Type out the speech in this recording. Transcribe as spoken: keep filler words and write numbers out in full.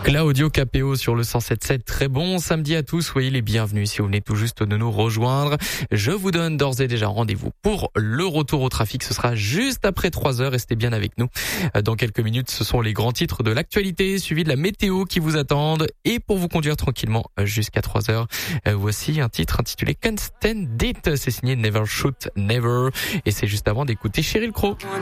Claudio Capéo sur le cent sept sept. Très bon samedi à tous. Soyez les bienvenus si vous venez tout juste de nous rejoindre. Je vous donne d'ores et déjà rendez-vous pour le retour au trafic. Ce sera juste après trois heures. Restez bien avec nous. Dans quelques minutes, ce sont les grands titres de l'actualité, suivis de la météo qui vous attendent. Et pour vous conduire tranquillement jusqu'à trois heures, voici un titre intitulé Can't Stand It. C'est signé Never Shoot Never. Et c'est juste avant d'écouter Sheryl Crow.